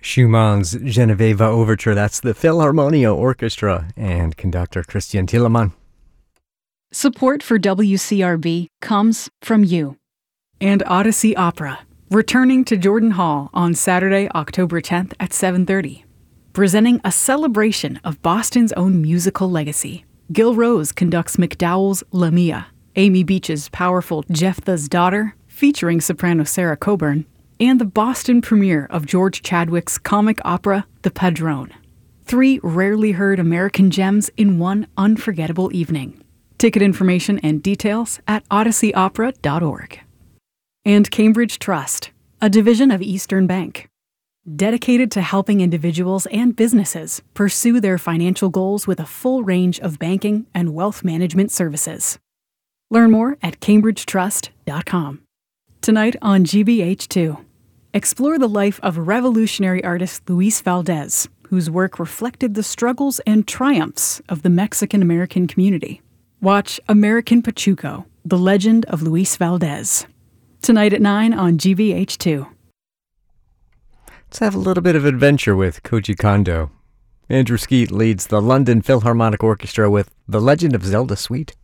Schumann's Genoveva Overture. That's the Philharmonia Orchestra and conductor Christian Thielemann. Support for WCRB comes from you. And Odyssey Opera, returning to Jordan Hall on Saturday, October 10th at 7:30. Presenting a celebration of Boston's own musical legacy. Gil Rose conducts MacDowell's Lamia, Amy Beach's powerful Jephthah's Daughter, featuring soprano Sarah Coburn, and the Boston premiere of George Chadwick's comic opera, The Padrone. 3 rarely heard American gems in one unforgettable evening. Ticket information and details at odysseyopera.org. And Cambridge Trust, a division of Eastern Bank, dedicated to helping individuals and businesses pursue their financial goals with a full range of banking and wealth management services. Learn more at cambridgetrust.com. Tonight on GBH2, explore the life of revolutionary artist Luis Valdez, whose work reflected the struggles and triumphs of the Mexican-American community. Watch American Pachuco, The Legend of Luis Valdez. Tonight at 9 on GBH2. Let's have a little bit of adventure with Koji Kondo. Andrew Skeet leads the London Philharmonic Orchestra with The Legend of Zelda Suite.